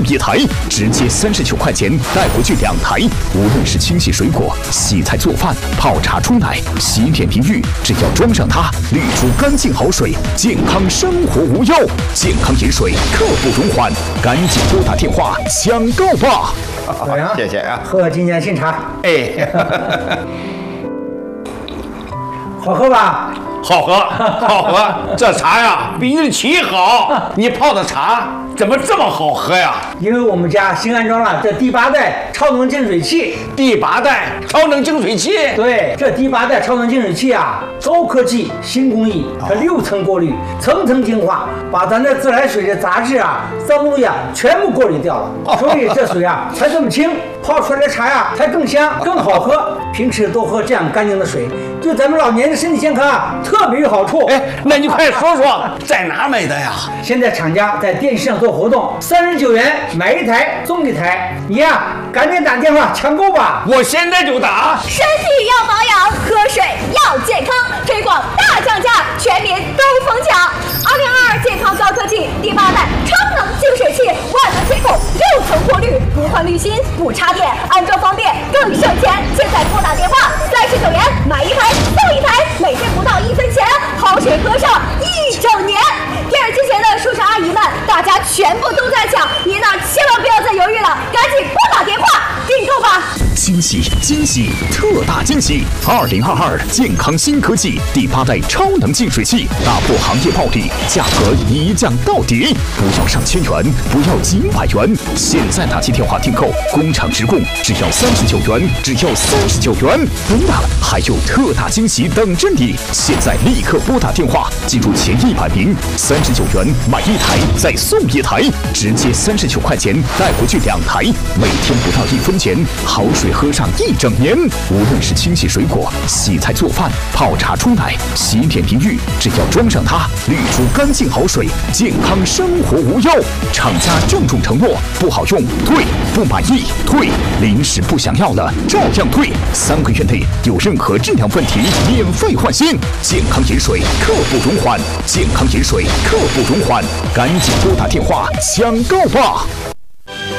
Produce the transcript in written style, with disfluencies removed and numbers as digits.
一台，直接39块钱带回去2台。无论是清洗水果、洗菜做饭、泡茶冲奶、洗脸淋浴，只要装上它，滤出干净好水，健康生活无忧。健康饮水，刻不容缓，赶紧拨打电话抢购吧！ 老杨， 谢谢啊， 喝今天新茶， 哎， 好喝吧？ 好喝，好喝，这茶呀比日旗好。你泡的茶怎么这么好喝呀？ 因为我们家新安装了这第8代超能净水器。 第8代超能净水器。 对，这第8代超能净水器啊，高科技、新工艺，它6层过滤，层层净化，把咱这自来水的杂质啊、脏东西啊全部过滤掉了。所以这水啊才这么清，泡出来的茶呀才更香、更好喝。平时多喝这样干净的水，对咱们老年人身体健康啊特别有好处。 哎，那你快说说在哪买的呀？ 现在厂家在电视上做活动，39元买1台送1台，你呀赶紧打电话抢购吧！ 我现在就打。 身体要保养，喝水要健康，推广大降价，全民都疯抢。2022健康高科技第8代超能净水器，万能推孔，6层过滤，不换滤芯，不插电，安装方便更省钱。现在拨打电话，39元买1台送1台，每天不到1分钱，好水喝上1整年。电视机前的叔叔阿姨们，大家全部都在抢，您呢千万不要再犹豫了，赶紧拨打电话订购吧！ 惊喜惊喜，特大惊喜！2022健康新科技第8代超能净水器，打破行业暴利，价格一降到底，不要上千元，不要几百元，现在打起电话订购，工厂直供，只要39元，只要39元。对了，还有特大惊喜等着你！现在立刻拨打电话，进入前100名，39元买1台再送1台，直接39块钱带回去2台，每天不到1分钱，好水喝上1整年。无论是清洗水果、洗菜做饭、泡茶冲奶、洗脸淋浴，只要装上它，滤出干净好水，健康生活无忧。厂家郑重承诺，不好用退，不满意退，临时不想要了照样退，3个月内有任何质量问题免费换新。健康饮水，刻不容缓，健康饮水刻不容缓，赶紧拨打电话抢购吧！